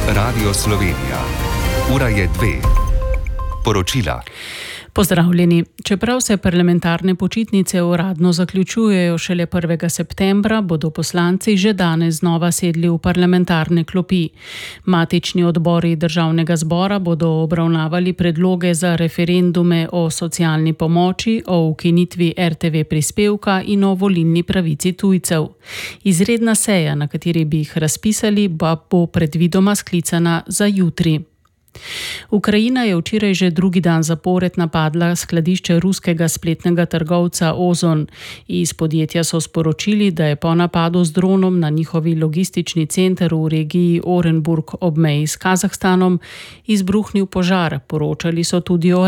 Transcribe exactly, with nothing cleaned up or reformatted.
Radio Slovenija. Ura je dve. Poročila. Pozdravljeni. Čeprav se parlamentarne počitnice uradno zaključujejo šele prvega septembra, bodo poslanci že danes znova sedli v parlamentarne klopi. Matični odbori državnega zbora bodo obravnavali predloge za referendume o socialni pomoči, o ukinitvi R T V prispevka in o volilni pravici tujcev. Izredna seja, na kateri bi jih razpisali, bo predvidoma sklicana za jutri. Ukrajina je včeraj že drugi dan zapored napadla skladišče ruskega spletnega trgovca Ozon. Iz podjetja so sporočili, da je po napadu z dronom na njihovi logistični center v regiji Orenburg ob meji s Kazahstanom izbruhnil požar. Poročali so tudi o